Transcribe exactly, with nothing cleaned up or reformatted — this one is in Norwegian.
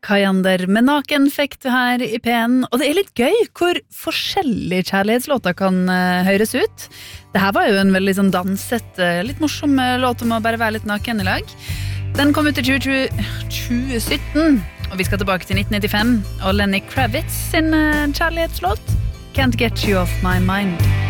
Kajander med naken fikk du her i P N, og det er litt gøy hvor forskjellige kjærlighetslåter kan uh, høres ut. Dette var jo en veldig sånn danset, uh, litt morsom uh, låt om å bare være litt naken i lag. Den kom ut i tjue sytten, og vi skal tilbake til nitten nittifem, og Lenny Kravitz sin uh, kjærlighetslåt Can't Get You Off My Mind.